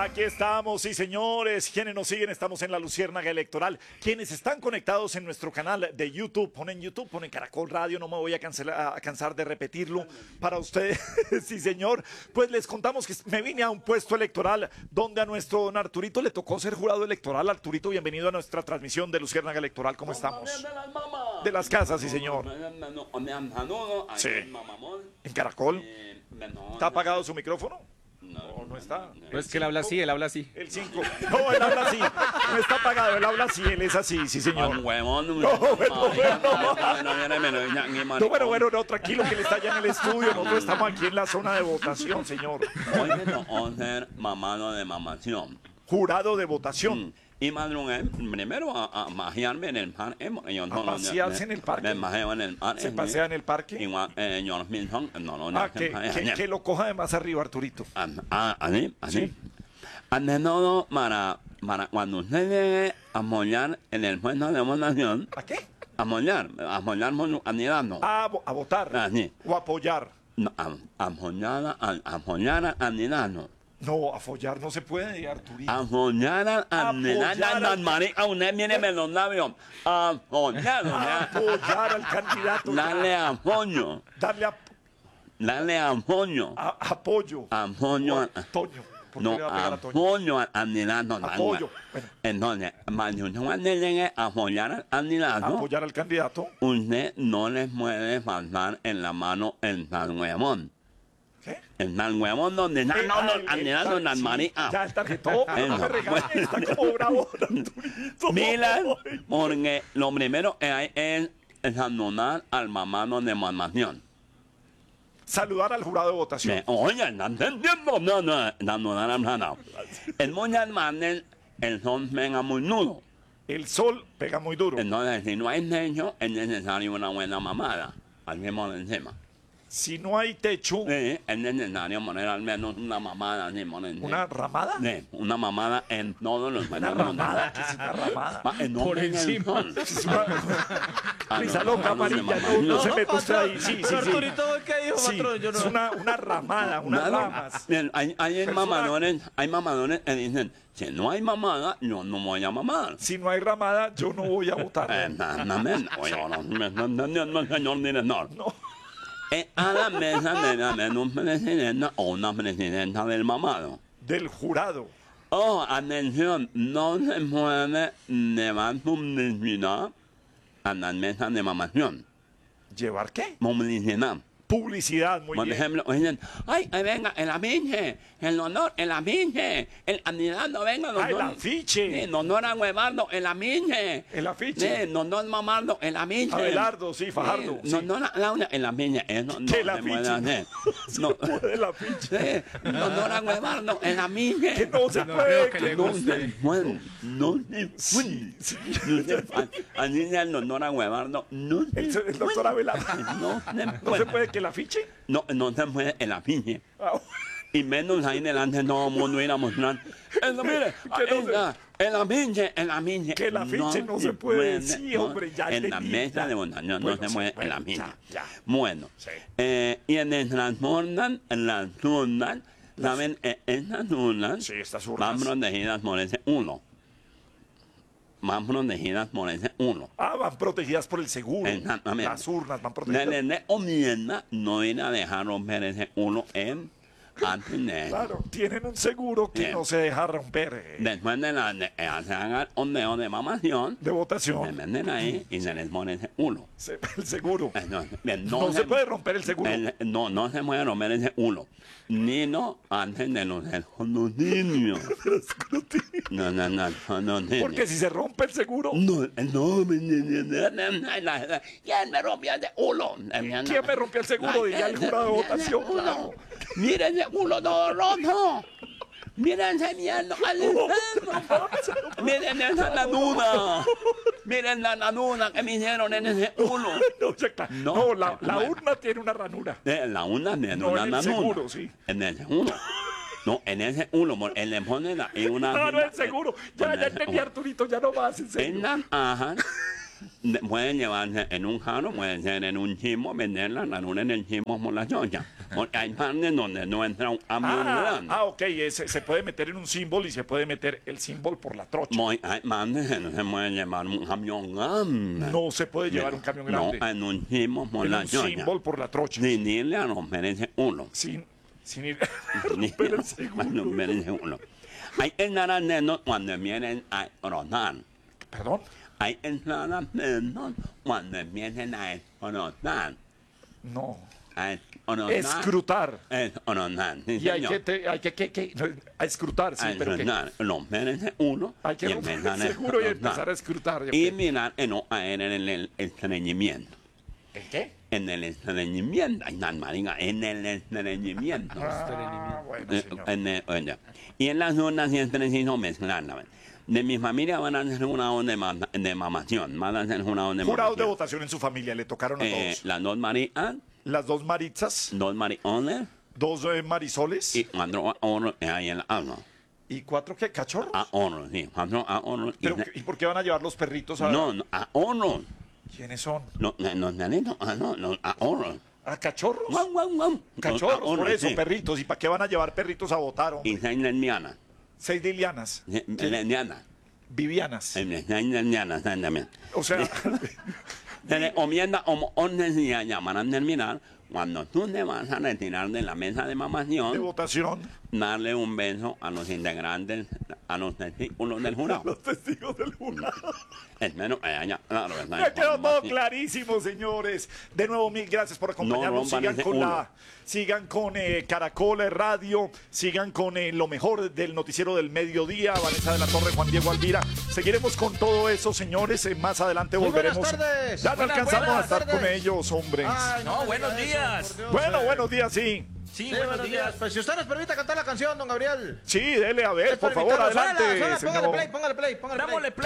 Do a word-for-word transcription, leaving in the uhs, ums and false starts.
Aquí estamos, sí señores. Quienes nos siguen, estamos en la Luciérnaga Electoral. Quienes están conectados en nuestro canal de YouTube, ponen YouTube, ponen Caracol Radio, no me voy a, cancelar, a cansar de repetirlo para ustedes, sí señor. Pues les contamos que me vine a un puesto electoral donde a nuestro don Arturito le tocó ser jurado electoral. Arturito, bienvenido a nuestra transmisión de Luciérnaga Electoral. ¿Cómo estamos? De las casas, sí señor. Sí. ¿En Caracol? ¿Está apagado su micrófono? No, no está. No, es que él habla así, él habla así. El cinco. No, él habla así. No está apagado, él habla así, él es así, sí señor. No, bueno, bueno. No, bueno, bueno, no, tranquilo que él está allá en el estudio. Nosotros estamos aquí en la zona de votación, señor. Hoy me tocó ser mamado de mamación. Jurado de votación. Y madrugué primero a, a majearme en el parque. Yo ¿A pasearse en el parque? Me majeo en el parque. ¿Se pasea en el parque? Igual, eh, yo los mismos, no, no, ah, que, que, que lo coja de más arriba, Arturito. Ah, ah, así, así. Sí. Ante todo, para, para cuando usted llegue a mollar en el puesto de votación. ¿A qué? A mollar, a mollar andando. Ah, a votar. Así. O apoyar. No, a, a mollar, a, a mollar andando. No, a follar no se puede, Arturito. A follar a andando, marica, usted viene en los labios. A follar, a apoyar al candidato. Dale apoyo. Darle a... Dale apoyo. A, apoyo. Apoyo. A Toño. No, apoyo al candidato. Apoyo. Bueno. Entonces, cuando llegue a apoyar al candidato. Apoyar al candidato. Usted no le puede faltar en la mano el huevón. ¿Qué? El mal huevón donde no, no, no, andando las maricas. Ya está que todo, no me regañes, está como bravo, Arturito. Mira, porque lo primero que hay es saludar al mamano de mamación. Saludar al jurado de votación. Oye, no entiendo, no, no, saludar al mamano. En muchas maneras, el sol pega muy duro. El sol pega muy duro. Entonces, si no hay techo, es necesario una buena mamada. Al mismo encima. Si no hay techo. Sí, es necesario poner al menos una mamada. Sí, ¿Una ramada? Sí, una mamada en todos los ¿Una ramada? ¿Qué es una ramada? Ah, no, por encima. Es una... Risa loca amarilla, no, no se mete usted ahí. Sí, sí, sí. Arturito, ¿qué dijo, sí, patrón? Yo no... Es una, una ramada, unas Nada. ramas. Bien, hay, hay mamadones, hay mamadones que dicen, si no hay mamada, yo no voy a mamar. Si no hay ramada, yo no voy a votar. Eh, no, no, oye, no, no, no, no, señor director. No. Eh, a la mesa de la un presidente o una presidenta del mamado. Del jurado. Oh, atención, no se puede llevar publicidad a las mesas de mamación. ¿Llevar qué? Publicidad. Publicidad, muy Por bien. ejemplo, dicen, ay, ay, venga, el afiche, el honor, el afiche, el candidato, venga, Ah, el afiche. el honor a Huevardo, el afiche. El afiche. Sí, no, no Mamardo, el afiche. Abelardo, sí, Fajardo. Sí, no, Sí. no, la, Laura, el afiche. Eso no ¿Qué, el se afiche? puede hacer. No, No, se puede el afiche. sí, no, honor a Huevardo, el afiche. Que no se No puede. creo que le No guste. se puede, no se puede. Sí, sí. No se puede. Así sea el honor a Huevardo, no se El, el doctor Abelardo. No se ¿No puede. se puede que el afiche? No, no se puede el afiche. Ah, Y menos ahí delante todo el mundo ir a mostrar. Eso, mire, que no esa, el afiche, el afiche. Que el afiche no se puede. Sí, hombre, ya En la entendí, mesa ya. de votación Bueno, no se sí, mueve el bueno, afiche. ya, ya. Bueno, Sí. eh, y en el transportan, en las urnas, ¿saben? Eh, Estas urnas Sí, estas urnas. van protegidas por ese uno. Van protegidas por ese uno. Ah, van protegidas por el seguro. Exactamente. Las urnas van Le protegidas. le recomienda no ir a dejar romper ese uno en antes de eso. Claro, tienen un seguro que Bien. no se deja romper eh, Después de la de, eh, se haga el ondeo de mamación, de se votación. venden ahí y se les pone ese uno. Se- el seguro. Eh, No, bien, no No se puede romper el seguro. el- no, no se puede romper ese uno. Ni no antes de los escrutinios. No, no, no, no, no, no. Porque si se rompe el seguro, No, eh, no, me- me- me- me- me- la- la- ¿quién me rompió ese uno? ¿quién me rompió el seguro? Diría el jurado de votación, claro. Mira ese culo todo roto. Mira ese mierda al infierno. Miren esa nanuna. Miren la nanuna que me hicieron en ese culo. No, ya está. No, No, la, la bueno. urna tiene una ranura. Eh, La una de No, una en el nanuna. seguro, sí. En ese uno. No, en ese uno, porque él le pone la, y una. Ah, no, el seguro. Ya, en ya ese entendí, uno. Arturito, ya no más, en En serio. las ajas de- pueden llevarse en un jarro, pueden ser en un chimo, vender la nanuna en el chimo por la chocha. Porque hay partes donde no entra un camión Ah, grande. ah, ok, es- se puede meter en un símbolo y se puede meter el símbolo por la trocha. Muy- Hay partes que no se puede llevar un camión grande. No se puede llevar un camión grande. No, anunciamos por En la un ñoña. símbolo por la trocha. Sin irle a romper ese uno. Sin, sin ir Ni- romper el seguro. a romper ese uno. Hay que estar atentos cuando vienen a rotar. Perdón. Hay que estar atentos cuando vienen a rotar. No. A rotar. Escrutar. Es rotar, sí, Y hay señor. que, te- hay que, que, que- no, a escrutar, sí, A pero que rotar, romper ese uno. hay que y romper empezar el a seguro y rotar. empezar a escrutar. Y mirar que no caer en el, el estreñimiento. ¿El qué? En el estreñimiento. Ay, no, marica, en el estreñimiento. Ah, bueno, Eh, señor. en el- oye. Y en las zonas siempre se hizo mezclarla. De mi familia van a hacer una onda de, ma- de mamación. Van a hacer una onda de Jurados de mamación. votación en su familia, le tocaron a Eh, todos. las dos marias, Las dos maritzas, dos mariones dos eh, marisoles y cuatro ahorros que hay en la alma. y cuatro, ¿qué? ¿Cachorros? Ahorros, sí. Cuatro ahorros. y Pero, se- ¿y por qué van a llevar los perritos a...? No, no, ahorros. ¿Quiénes son? No, no, no, no, ah, no, no, ahorros. ¿A cachorros? Guau, guau, guau. Cachorros, por Ahorros, eso, sí. perritos. ¿Y para qué van a llevar perritos a votar, hombre? Y seis lesbianas. Seis lilianas, Sí, lesbianas. vivianas. Eh, seis lesbianas, seis también. O sea, Se le comienza como once días ya van a terminar. Cuando tú te vas a retirar de la mesa de de mamación, votación. darle un beso a los integrantes, a los testículos del jurado. Los testigos del jurado. Espero que haya claro esa Me quedó todo información. clarísimo, señores. De nuevo, mil gracias por acompañarnos. rompan sigan ese con uno. la, sigan con eh, Caracol Radio, sigan con eh, lo mejor del noticiero del mediodía. Vanessa de la Torre, Juan Diego Alvira. Seguiremos con todo eso, señores. Eh, más adelante Muy buenas volveremos. tardes. Ya no Buenas, alcanzamos buenas a estar tardes. con ellos, hombres. Ay, No, me buenos diga días. eso, por Dios, bueno, eh. buenos días, sí. Sí, Sí, buenos buenos días. días. Pues si usted nos permite cantar la canción, don Gabriel. Sí, dele a ver, Es por para favor, invitarlos. adelante, Suena, suena, póngale señor. play, póngale play, póngale play. Dámosle play.